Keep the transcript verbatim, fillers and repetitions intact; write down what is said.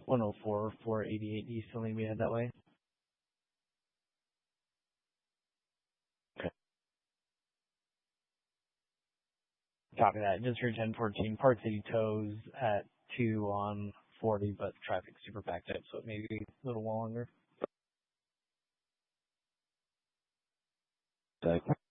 one oh four, four eighty-eight. Do you still need me to head that way? Okay. Copy that. Just for ten fourteen, Park City tows at two on forty, but traffic's super packed up, so it may be a little longer. Thank you.